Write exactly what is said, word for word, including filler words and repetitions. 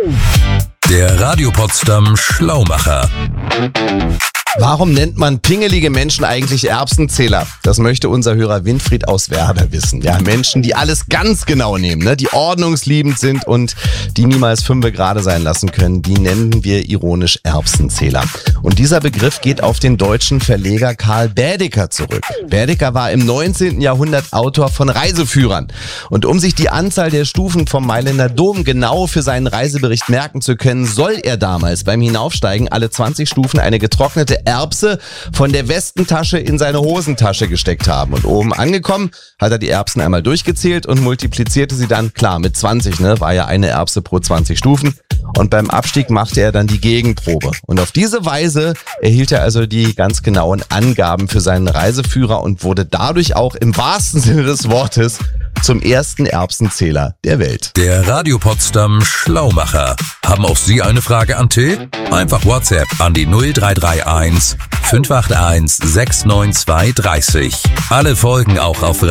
Der Radio Potsdam Schlaumacher. Warum nennt man pingelige Menschen eigentlich Erbsenzähler? Das möchte unser Hörer Winfried aus Werder wissen. Ja, Menschen, die alles ganz genau nehmen, ne? Die ordnungsliebend sind und die niemals fünfe gerade sein lassen können, die nennen wir ironisch Erbsenzähler. Und dieser Begriff geht auf den deutschen Verleger Karl Baedeker zurück. Baedeker war im neunzehnten Jahrhundert Autor von Reiseführern. Und um sich die Anzahl der Stufen vom Mailänder Dom genau für seinen Reisebericht merken zu können, soll er damals beim Hinaufsteigen alle zwanzig Stufen eine getrocknete Erbse von der Westentasche in seine Hosentasche gesteckt haben. Und oben angekommen hat er die Erbsen einmal durchgezählt und multiplizierte sie dann, klar, mit zwanzig, ne, war ja eine Erbse pro zwanzig Stufen. Und beim Abstieg machte er dann die Gegenprobe. Und auf diese Weise erhielt er also die ganz genauen Angaben für seinen Reiseführer und wurde dadurch auch im wahrsten Sinne des Wortes zum ersten Erbsenzähler der Welt. Der Radio Potsdam Schlaumacher. Haben auch Sie eine Frage an Till? Einfach WhatsApp an die null drei drei eins fünf acht eins sechs neun zwei drei null. Alle Folgen auch auf